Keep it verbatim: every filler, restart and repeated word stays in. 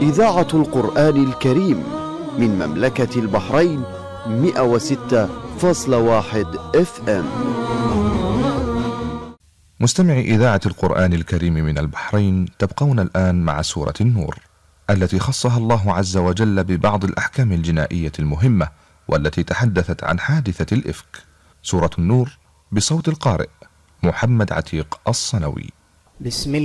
إذاعة القرآن الكريم من مملكة البحرين مئة وستة فاصلة واحد اف ام. مستمعي إذاعة القرآن الكريم من البحرين، تبقون الآن مع سورة النور التي خصها الله عز وجل ببعض الأحكام الجنائية المهمة والتي تحدثت عن حادثة الإفك. سورة النور بصوت القارئ محمد عتيق الصنوي. بسم